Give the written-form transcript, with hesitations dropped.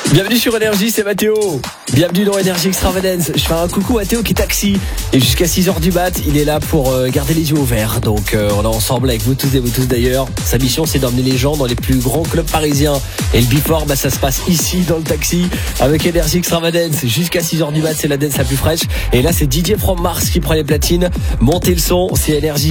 Bienvenue sur Énergie, c'est Mathéo. Bienvenue dans Énergie Extravagance. Je fais un coucou à Théo qui est taxi. Et jusqu'à 6h du mat, il est là pour garder les yeux ouverts. Donc on est ensemble avec vous tous et vous tous d'ailleurs. Sa mission, c'est d'emmener les gens dans les plus grands clubs parisiens. Et le before, ça se passe ici dans le taxi avec Énergie Extravagance. Jusqu'à 6h du mat, c'est la dance la plus fraîche. Et là, c'est Didier from Mars qui prend les platines. Montez le son, c'est Énergie.